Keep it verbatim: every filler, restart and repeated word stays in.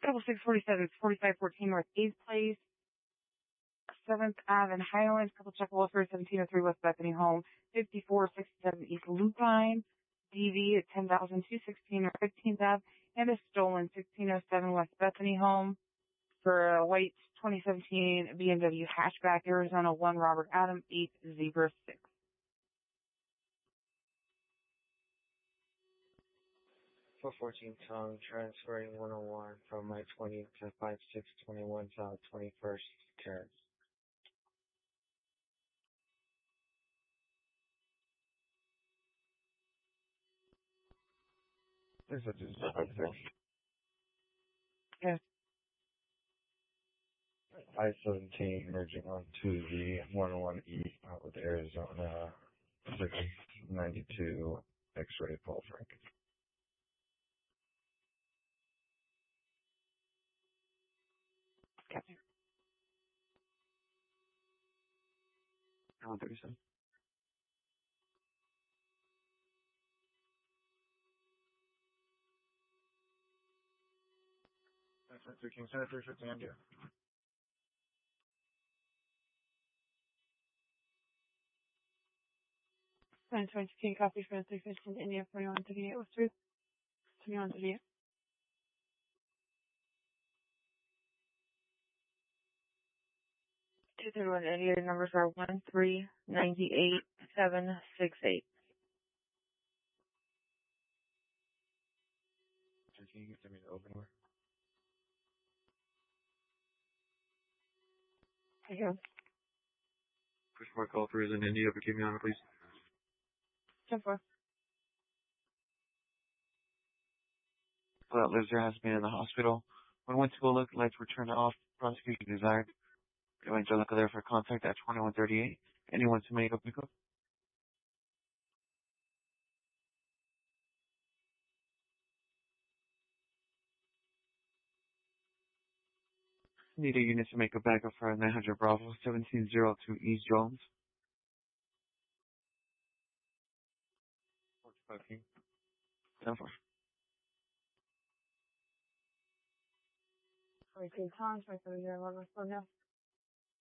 Double six forty-seven, forty-five fourteen North eighth Place, seventh Avenue in Highlands, couple check welfare, seventeen oh three West Bethany Home, fifty-four sixty-seven East Lupine, D V at ten thousand two sixteen or fifteenth Avenue, and a stolen sixteen oh seven West Bethany Home for a white twenty seventeen B M W hatchback, Arizona one Robert Adam, eight Zebra six. four fourteen Tom, transferring one oh one from my twenty to five six twenty-one South twenty-first Terrace. This is just Yes. I seventeen merging onto the one oh one E out with Arizona six ninety-two X-ray Paul Frank. Okay. one thirty-seven. That's thirteen, three fifty India. nine twenty-two copy for three fifteen India, forty-one thirty-eight West Ruth, twenty-one thirty-eight. two thirty-one India, numbers are one three nine eight seven six eight. Can you give me the open word? There you go. Push mark all three is in India, but keep me on it, please. ten four. Well, Lizer has been in the hospital. When went to go look, lights were turned off. Prosecution desired. Angelica there for contact at twenty-one thirty-eight. Anyone to make a pickup? Need a unit to make a backup for nine hundred Bravo, seventeen oh two East Jones. Okay. ten four. forty-two Tom, twenty-seven zero one West Bethany.